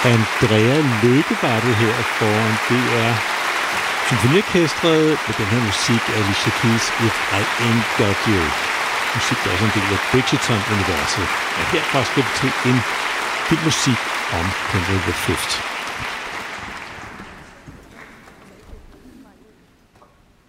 Andrea Løkkevartet her foran. Det er symfoniorkestret med den her musik af Alicia Keys' If I Ain't Got You. Musik, der er også en del af Bridgerton-universet. Og herfra skal vi til en filmmusik om Henry V.